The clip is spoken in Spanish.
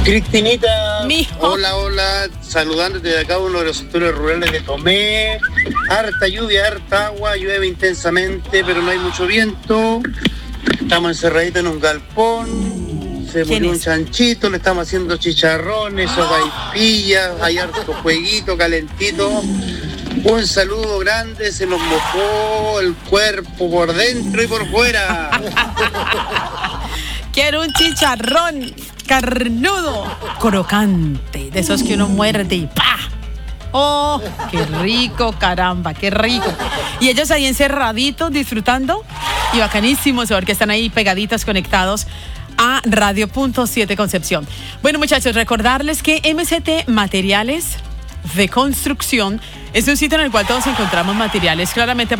Cristinita, Mijo. hola, saludándote de acá, uno de los sectores rurales de Tomé. Harta lluvia, harta agua, llueve intensamente, pero no hay mucho viento. Estamos encerraditos en un galpón. Se murió un chanchito, le estamos haciendo chicharrones, sopaipillas, hay harto jueguito, calentito. Un saludo grande, se nos mojó el cuerpo por dentro y por fuera. Quiero un chicharrón carnudo, crocante, de esos que uno muerde y ¡pa! ¡Oh, qué rico, caramba, qué rico! Y ellos ahí encerraditos, disfrutando, y bacanísimos, porque están ahí pegaditos, conectados a Radio Punto 7 Concepción. Bueno, muchachos, recordarles que MCT Materiales de Construcción es un sitio en el cual todos encontramos materiales claramente